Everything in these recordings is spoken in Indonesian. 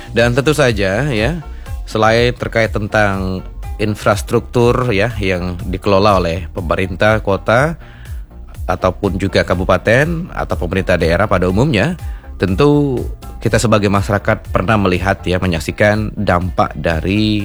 Dan tentu saja ya, selain terkait tentang infrastruktur ya yang dikelola oleh pemerintah kota ataupun juga kabupaten atau pemerintah daerah pada umumnya, tentu kita sebagai masyarakat pernah melihat ya, menyaksikan dampak dari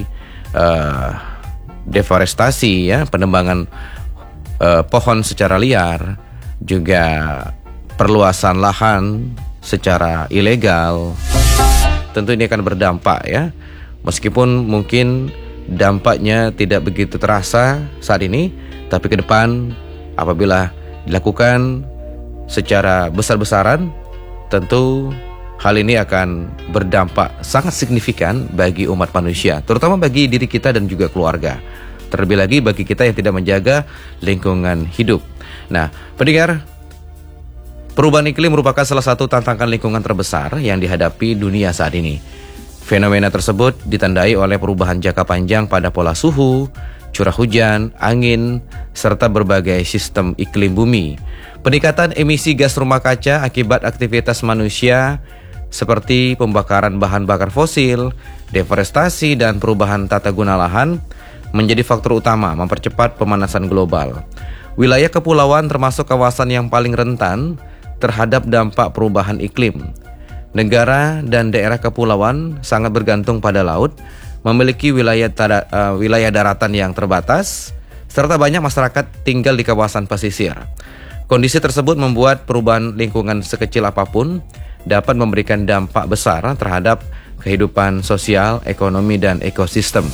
deforestasi ya, penebangan pohon secara liar, juga perluasan lahan secara ilegal. Tentu ini akan berdampak ya, meskipun mungkin dampaknya tidak begitu terasa saat ini, tapi ke depan apabila dilakukan secara besar-besaran, tentu hal ini akan berdampak sangat signifikan bagi umat manusia, terutama bagi diri kita dan juga keluarga. Terlebih lagi bagi kita yang tidak menjaga lingkungan hidup. Nah, pendengar, perubahan iklim merupakan salah satu tantangan lingkungan terbesar yang dihadapi dunia saat ini. Fenomena tersebut ditandai oleh perubahan jangka panjang pada pola suhu, curah hujan, angin, serta berbagai sistem iklim bumi. Peningkatan emisi gas rumah kaca akibat aktivitas manusia seperti pembakaran bahan bakar fosil, deforestasi, dan perubahan tata guna lahan menjadi faktor utama mempercepat pemanasan global. Wilayah kepulauan termasuk kawasan yang paling rentan terhadap dampak perubahan iklim. Negara dan daerah kepulauan sangat bergantung pada laut, memiliki wilayah daratan yang terbatas, serta banyak masyarakat tinggal di kawasan pesisir. Kondisi tersebut membuat perubahan lingkungan sekecil apapun dapat memberikan dampak besar terhadap kehidupan sosial, ekonomi, dan ekosistem.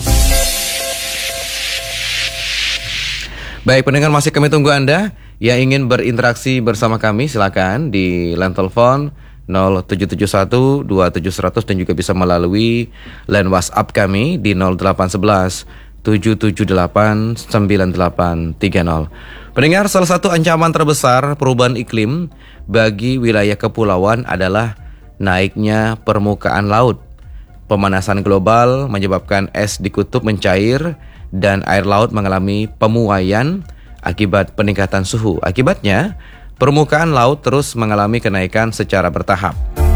Baik pendengar, masih kami tunggu Anda yang ingin berinteraksi bersama kami, silakan di line telepon 0771 27100 dan juga bisa melalui line WhatsApp kami di 0811 778 9830. Pendengar, salah satu ancaman terbesar perubahan iklim bagi wilayah kepulauan adalah naiknya permukaan laut. Pemanasan global menyebabkan es di kutub mencair dan air laut mengalami pemuaian akibat peningkatan suhu. Akibatnya, permukaan laut terus mengalami kenaikan secara bertahap.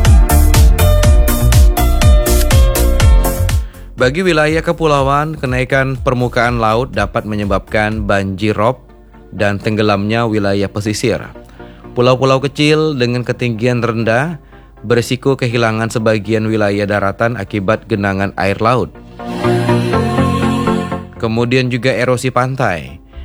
Bagi wilayah kepulauan, kenaikan permukaan laut dapat menyebabkan banjir rob dan tenggelamnya wilayah pesisir. Pulau-pulau kecil dengan ketinggian rendah berisiko kehilangan sebagian wilayah daratan akibat genangan air laut. Kemudian juga erosi pantai.